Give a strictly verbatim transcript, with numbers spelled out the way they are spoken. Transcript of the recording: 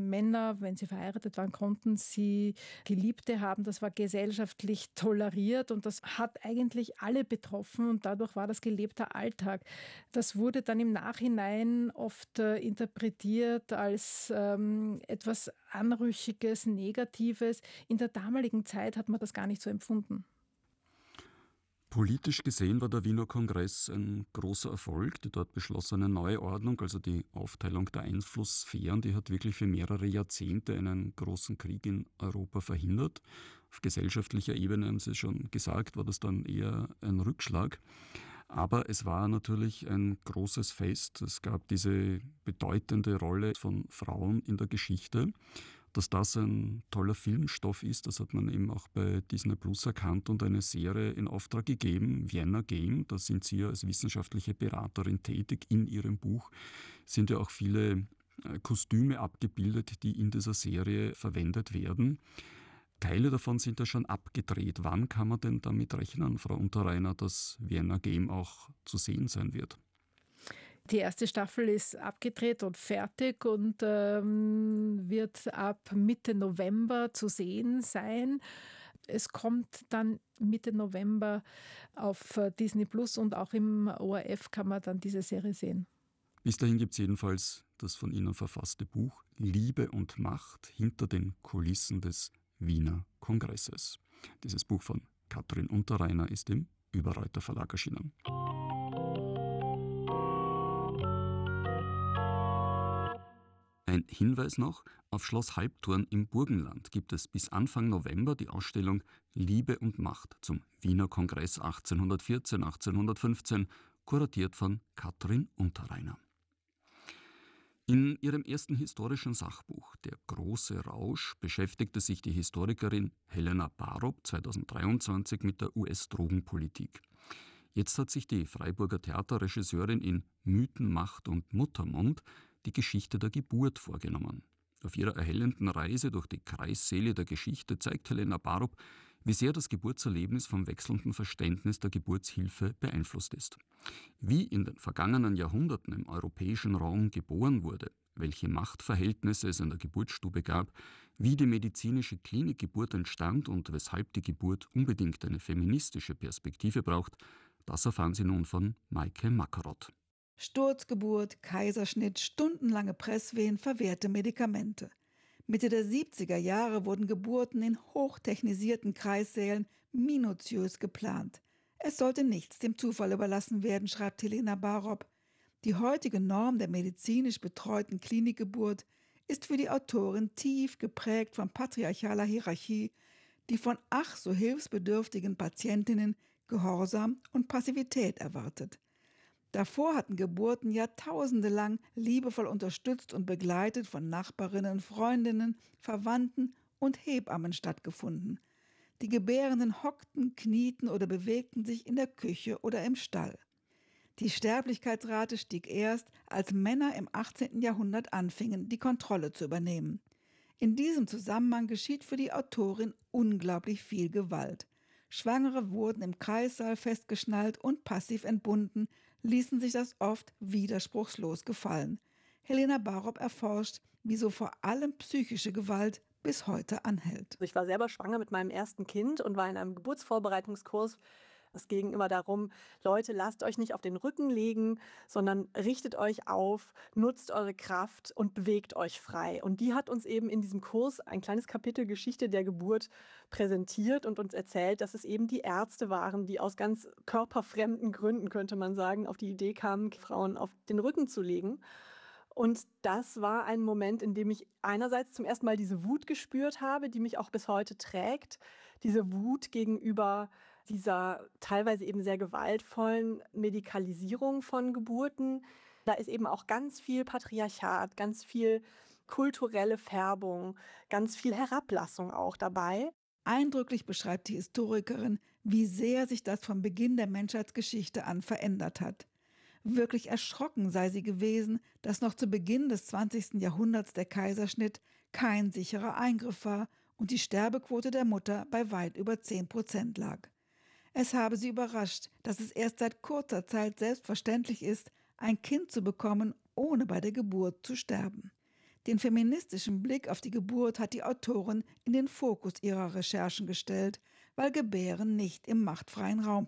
Männer, wenn sie verheiratet waren, konnten sie Geliebte haben. Das war gesellschaftlich toleriert und das hat eigentlich alle betroffen und dadurch war das gelebter Alltag. Das wurde dann im Nachhinein oft äh, interpretiert als ähm, etwas Anrüchiges, Negatives. In der damaligen Zeit hat man das gar nicht so empfunden. Politisch gesehen war der Wiener Kongress ein großer Erfolg. Die dort beschlossene Neuordnung, also die Aufteilung der Einflusssphären, die hat wirklich für mehrere Jahrzehnte einen großen Krieg in Europa verhindert. Auf gesellschaftlicher Ebene, haben Sie schon gesagt, war das dann eher ein Rückschlag. Aber es war natürlich ein großes Fest. Es gab diese bedeutende Rolle von Frauen in der Geschichte. Dass das ein toller Filmstoff ist, das hat man eben auch bei Disney Plus erkannt und eine Serie in Auftrag gegeben, Vienna Game. Da sind Sie ja als wissenschaftliche Beraterin tätig. In Ihrem Buch sind ja auch viele Kostüme abgebildet, die in dieser Serie verwendet werden. Teile davon sind ja schon abgedreht. Wann kann man denn damit rechnen, Frau Unterreiner, dass Vienna Game auch zu sehen sein wird? Die erste Staffel ist abgedreht und fertig und ähm, wird ab Mitte November zu sehen sein. Es kommt dann Mitte November auf Disney Plus und auch im O R F kann man dann diese Serie sehen. Bis dahin gibt es jedenfalls das von Ihnen verfasste Buch Liebe und Macht hinter den Kulissen des Wiener Kongresses. Dieses Buch von Katrin Unterreiner ist im Überreuter Verlag erschienen. Ein Hinweis noch, auf Schloss Halbturn im Burgenland gibt es bis Anfang November die Ausstellung Liebe und Macht zum Wiener Kongress achtzehnhundertvierzehn achtzehnhundertfünfzehn, kuratiert von Katrin Unterreiner. In ihrem ersten historischen Sachbuch Der große Rausch beschäftigte sich die Historikerin Helena Barop zweitausenddreiundzwanzig mit der U S-Drogenpolitik. Jetzt hat sich die Freiburger Theaterregisseurin in Mythen, Macht und Muttermund die Geschichte der Geburt vorgenommen. Auf ihrer erhellenden Reise durch die Kreissäle der Geschichte zeigt Helena Barop, wie sehr das Geburtserlebnis vom wechselnden Verständnis der Geburtshilfe beeinflusst ist. Wie in den vergangenen Jahrhunderten im europäischen Raum geboren wurde, welche Machtverhältnisse es in der Geburtsstube gab, wie die medizinische Klinikgeburt entstand und weshalb die Geburt unbedingt eine feministische Perspektive braucht, das erfahren Sie nun von Maike Makarott. Sturzgeburt, Kaiserschnitt, stundenlange Presswehen, verwehrte Medikamente. Mitte der siebziger Jahre wurden Geburten in hochtechnisierten Kreissälen minutiös geplant. Es sollte nichts dem Zufall überlassen werden, schreibt Helena Barop. Die heutige Norm der medizinisch betreuten Klinikgeburt ist für die Autorin tief geprägt von patriarchaler Hierarchie, die von ach so hilfsbedürftigen Patientinnen Gehorsam und Passivität erwartet. Davor hatten Geburten jahrtausendelang liebevoll unterstützt und begleitet von Nachbarinnen, Freundinnen, Verwandten und Hebammen stattgefunden. Die Gebärenden hockten, knieten oder bewegten sich in der Küche oder im Stall. Die Sterblichkeitsrate stieg erst, als Männer im achtzehnten Jahrhundert anfingen, die Kontrolle zu übernehmen. In diesem Zusammenhang geschieht für die Autorin unglaublich viel Gewalt. Schwangere wurden im Kreissaal festgeschnallt und passiv entbunden, ließen sich das oft widerspruchslos gefallen. Helena Barop erforscht, wieso vor allem psychische Gewalt bis heute anhält. Ich war selber schwanger mit meinem ersten Kind und war in einem Geburtsvorbereitungskurs. Es ging immer darum, Leute, lasst euch nicht auf den Rücken legen, sondern richtet euch auf, nutzt eure Kraft und bewegt euch frei. Und die hat uns eben in diesem Kurs ein kleines Kapitel Geschichte der Geburt präsentiert und uns erzählt, dass es eben die Ärzte waren, die aus ganz körperfremden Gründen, könnte man sagen, auf die Idee kamen, Frauen auf den Rücken zu legen. Und das war ein Moment, in dem ich einerseits zum ersten Mal diese Wut gespürt habe, die mich auch bis heute trägt. Diese Wut gegenüber dieser teilweise eben sehr gewaltvollen Medikalisierung von Geburten. Da ist eben auch ganz viel Patriarchat, ganz viel kulturelle Färbung, ganz viel Herablassung auch dabei. Eindrücklich beschreibt die Historikerin, wie sehr sich das vom Beginn der Menschheitsgeschichte an verändert hat. Wirklich erschrocken sei sie gewesen, dass noch zu Beginn des zwanzigsten Jahrhunderts der Kaiserschnitt kein sicherer Eingriff war und die Sterbequote der Mutter bei weit über zehn Prozent lag. Es habe sie überrascht, dass es erst seit kurzer Zeit selbstverständlich ist, ein Kind zu bekommen, ohne bei der Geburt zu sterben. Den feministischen Blick auf die Geburt hat die Autorin in den Fokus ihrer Recherchen gestellt, weil Gebären nicht im machtfreien Raum